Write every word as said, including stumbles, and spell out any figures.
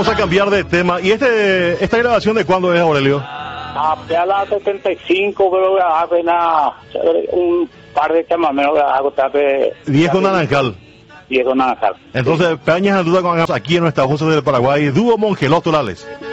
vamos a cambiar de tema. ¿Y este esta grabación de cuándo es, Aurelio? Ah, ya la setenta y cinco, pero apenas un par de chamameros hago tape. Viejo Naranjal. Viejo Naranjal. Entonces, Peñas en duda con aquí en nuestra voz del Paraguay, dúo Mongelos Torales.